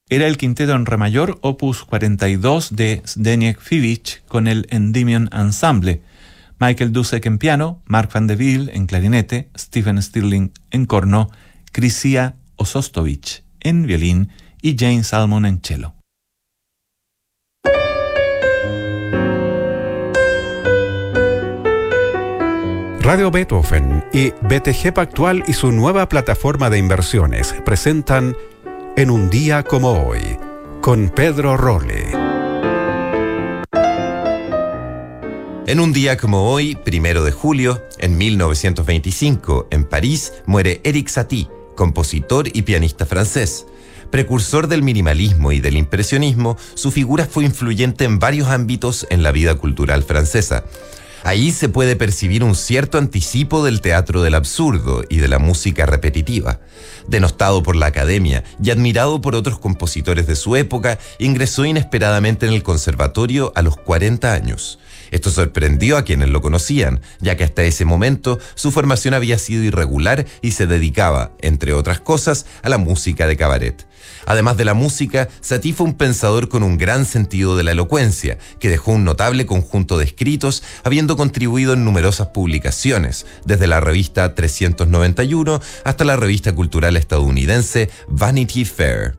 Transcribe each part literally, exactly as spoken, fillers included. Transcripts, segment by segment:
Era el quinteto en re mayor opus cuarenta y dos de Zdeněk Fibić con el Endymion Ensemble. Michael Dusek en piano, Mark van de Wiel en clarinete, Stephen Stirling en corno, Krysia Osostovich en violín y Jane Salmon en cello. Radio Beethoven y B T G Pactual y su nueva plataforma de inversiones presentan En un día como hoy, con Pedro Rolle. En un día como hoy, primero de julio, en mil novecientos veinticinco, en París, muere Erik Satie, compositor y pianista francés. Precursor del minimalismo y del impresionismo, su figura fue influyente en varios ámbitos en la vida cultural francesa. Ahí se puede percibir un cierto anticipo del teatro del absurdo y de la música repetitiva. Denostado por la academia y admirado por otros compositores de su época, ingresó inesperadamente en el conservatorio a los cuarenta años. Esto sorprendió a quienes lo conocían, ya que hasta ese momento su formación había sido irregular y se dedicaba, entre otras cosas, a la música de cabaret. Además de la música, Satie fue un pensador con un gran sentido de la elocuencia, que dejó un notable conjunto de escritos, habiendo contribuido en numerosas publicaciones, desde la revista trescientos noventa y uno hasta la revista cultural estadounidense Vanity Fair.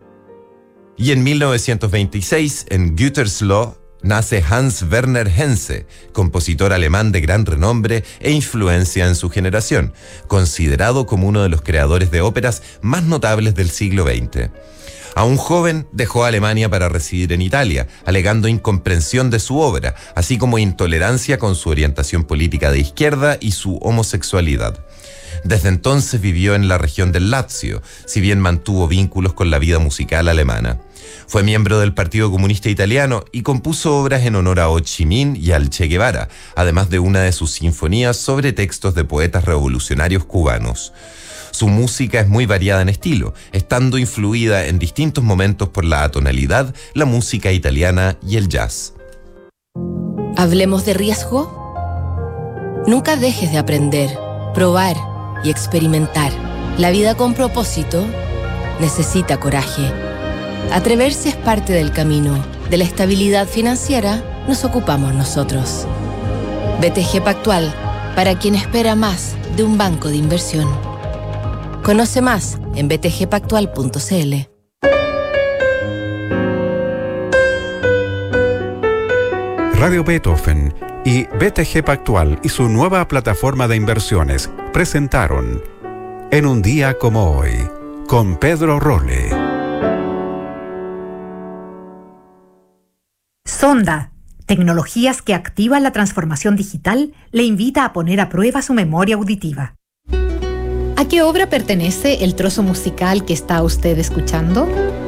Y en mil novecientos veintiséis, en Gütersloh, nace Hans Werner Henze, compositor alemán de gran renombre e influencia en su generación, considerado como uno de los creadores de óperas más notables del siglo veinte. Aún joven, dejó Alemania para residir en Italia, alegando incomprensión de su obra, así como intolerancia con su orientación política de izquierda y su homosexualidad. Desde entonces vivió en la región del Lazio, si bien mantuvo vínculos con la vida musical alemana. Fue miembro del Partido Comunista Italiano y compuso obras en honor a Ho Chi Minh y al Che Guevara, además de una de sus sinfonías sobre textos de poetas revolucionarios cubanos. Su música es muy variada en estilo, estando influida en distintos momentos por la atonalidad, la música italiana y el jazz. ¿Hablemos de riesgo? Nunca dejes de aprender, probar y experimentar. La vida con propósito necesita coraje. Atreverse es parte del camino. De la estabilidad financiera nos ocupamos nosotros. B T G Pactual, para quien espera más de un banco de inversión. Conoce más en b t g pactual punto c l. Radio Beethoven y B T G Pactual y su nueva plataforma de inversiones presentaron En un día como hoy, con Pedro Rolle. Sonda, tecnologías que activan la transformación digital, le invita a poner a prueba su memoria auditiva. ¿A qué obra pertenece el trozo musical que está usted escuchando?